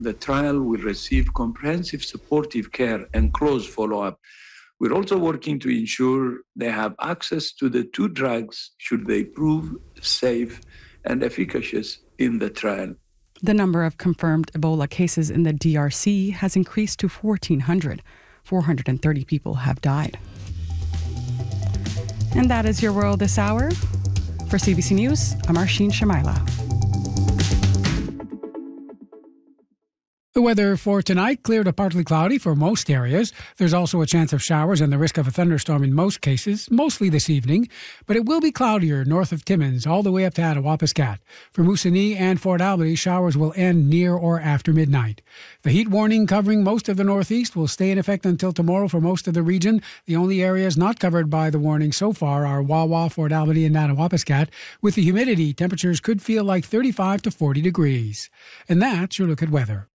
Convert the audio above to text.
the trial will receive comprehensive supportive care and close follow-up. We're also working to ensure they have access to the two drugs should they prove safe and efficacious in the trial. The number of confirmed Ebola cases in the DRC has increased to 1,400. 430 people have died. And that is your world this hour. For CBC News, I'm Arsheen Shamaila. The weather for tonight, clear to partly cloudy for most areas. There's also a chance of showers and the risk of a thunderstorm in most cases, mostly this evening. But it will be cloudier north of Timmins, all the way up to Attawapiskat. For Moosonee and Fort Albany, showers will end near or after midnight. The heat warning covering most of the northeast will stay in effect until tomorrow for most of the region. The only areas not covered by the warning so far are Wawa, Fort Albany, and Attawapiskat. With the humidity, temperatures could feel like 35 to 40 degrees. And that's your look at weather.